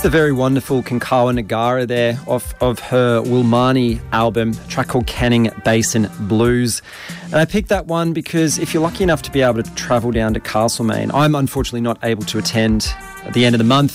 The very wonderful Kankawa Nagara there of her Wilmani album, a track called Canning Basin Blues. And I picked that one because if you're lucky enough to be able to travel down to Castlemaine, I'm unfortunately not able to attend at the end of the month.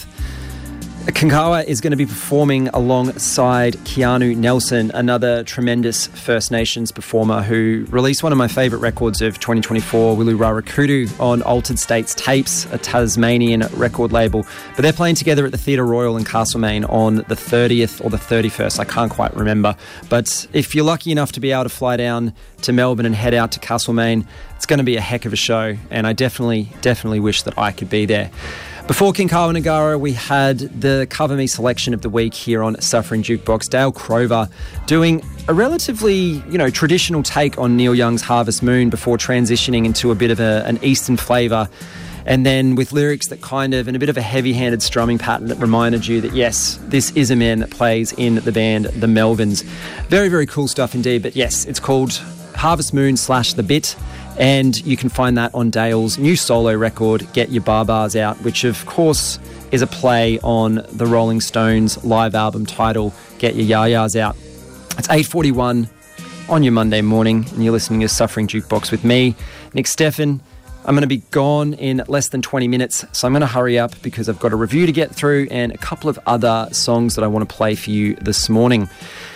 Kankawa is going to be performing alongside Keanu Nelson, another tremendous First Nations performer who released one of my favourite records of 2024, Wilu Rarakudu, on Altered States Tapes, a Tasmanian record label. But they're playing together at the Theatre Royal in Castlemaine on the 30th or the 31st, I can't quite remember. But if you're lucky enough to be able to fly down to Melbourne and head out to Castlemaine, it's going to be a heck of a show, and I definitely wish that I could be there. Before Kankawa Nagara, we had the Cover Me selection of the week here on Suffering Jukebox. Dale Crover doing a relatively, traditional take on Neil Young's Harvest Moon before transitioning into a bit of an Eastern flavour. And then with lyrics that and a bit of a heavy-handed strumming pattern that reminded you that, yes, this is a man that plays in the band The Melvins. Very, very cool stuff indeed. But yes, it's called Harvest Moon / The Bit. And you can find that on Dale's new solo record, Get Your Barbars Out, which of course is a play on the Rolling Stones live album title, Get Your Yayas Out. It's 8:41 on your Monday morning, and you're listening to Suffering Jukebox with me, Nick Steffen. I'm going to be gone in less than 20 minutes, so I'm going to hurry up because I've got a review to get through and a couple of other songs that I want to play for you this morning.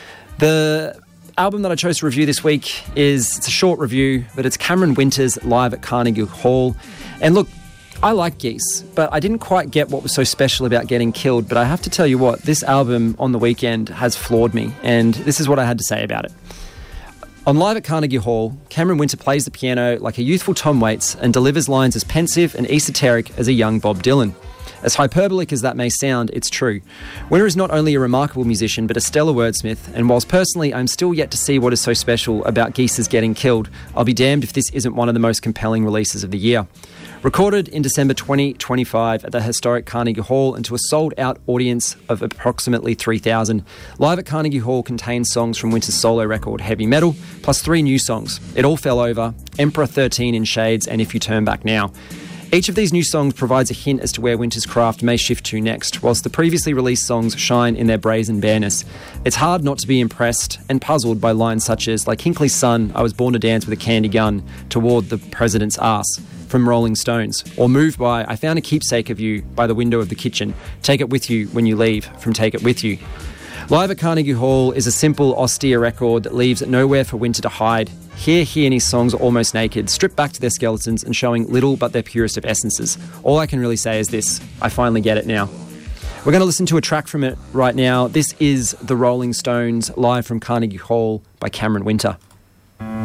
The album that I chose to review this week it's a short review, but it's Cameron Winters live at Carnegie Hall. And look, I like Geese, but I didn't quite get what was so special about Getting Killed. But I have to tell you what, this album on the weekend has floored me, and this is what I had to say about it. On Live at Carnegie Hall, Cameron Winter plays the piano like a youthful Tom Waits and delivers lines as pensive and esoteric as a young Bob Dylan. As hyperbolic as that may sound, it's true. Winter is not only a remarkable musician, but a stellar wordsmith, and whilst personally I'm still yet to see what is so special about Geese's Getting Killed, I'll be damned if this isn't one of the most compelling releases of the year. Recorded in December 2025 at the historic Carnegie Hall and to a sold-out audience of approximately 3,000, Live at Carnegie Hall contains songs from Winter's solo record, Heavy Metal, plus 3 new songs, It All Fell Over, Emperor 13 in Shades, and If You Turn Back Now. Each of these new songs provides a hint as to where Winter's craft may shift to next, whilst the previously released songs shine in their brazen bareness. It's hard not to be impressed and puzzled by lines such as, like Hinckley's son, I was born to dance with a candy gun toward the president's ass, from Rolling Stones, or moved by, I found a keepsake of you by the window of the kitchen, take it with you when you leave, from Take It With You. Live at Carnegie Hall is a simple, austere record that leaves nowhere for Winter to hide. Here he and his songs are almost naked, stripped back to their skeletons and showing little but their purest of essences. All I can really say is this, I finally get it now. We're going to listen to a track from it right now. This is the Rolling Stones, live from Carnegie Hall by Cameron Winter.